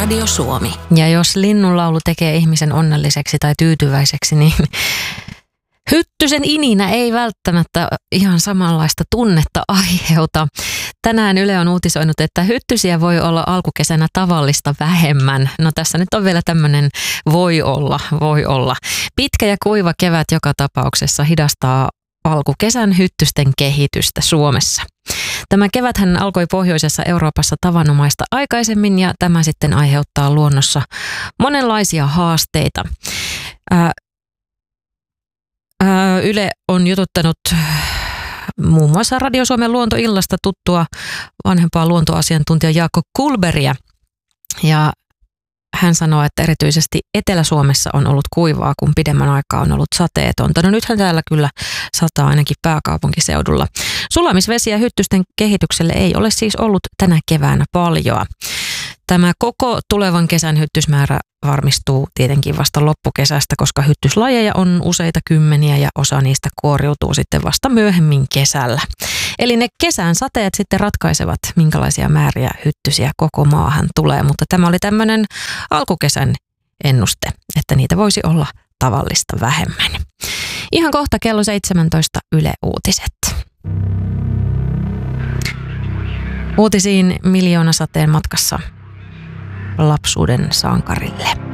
Radio Suomi. Ja jos linnunlaulu tekee ihmisen onnelliseksi tai tyytyväiseksi, niin hyttysen ininä ei välttämättä ihan samanlaista tunnetta aiheuta. Tänään Yle on uutisoinut, että hyttysiä voi olla alkukesänä tavallista vähemmän. No tässä nyt on vielä tämmöinen voi olla. Pitkä ja kuiva kevät joka tapauksessa hidastaa alkukesän hyttysten kehitystä Suomessa. Tämä keväthän alkoi pohjoisessa Euroopassa tavanomaista aikaisemmin ja tämä sitten aiheuttaa luonnossa monenlaisia haasteita. Yle on jututtanut muun muassa Radio Suomen luontoillasta tuttua vanhempaa luontoasiantuntija Jaakko Kullbergia. Ja hän sanoo, että erityisesti Etelä-Suomessa on ollut kuivaa, kun pidemmän aikaa on ollut sateetonta. No nythän täällä kyllä sataa ainakin pääkaupunkiseudulla. Sulamisvesiä hyttysten kehitykselle ei ole siis ollut tänä keväänä paljoa. Tämä koko tulevan kesän hyttysmäärä varmistuu tietenkin vasta loppukesästä, koska hyttyslajeja on useita kymmeniä ja osa niistä kuoriutuu sitten vasta myöhemmin kesällä. Eli ne kesän sateet sitten ratkaisevat, minkälaisia määriä hyttysiä koko maahan tulee, mutta tämä oli tämmöinen alkukesän ennuste, että niitä voisi olla tavallista vähemmän. Ihan kohta kello 17 Yle Uutiset. Uutisiin miljoonasateen matkassa lapsuuden sankarille.